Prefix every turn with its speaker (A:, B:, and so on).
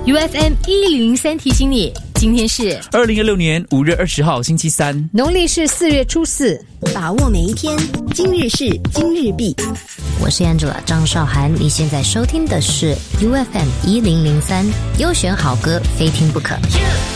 A: UFM 1003提醒你，今天是
B: 2016年5月20号星期三，
A: 农历是4月初4，
C: 把握每一天，今日事今日毕。
D: 我是 Angela 张韶涵，你现在收听的是 UFM 1003，优选好歌，非听不可。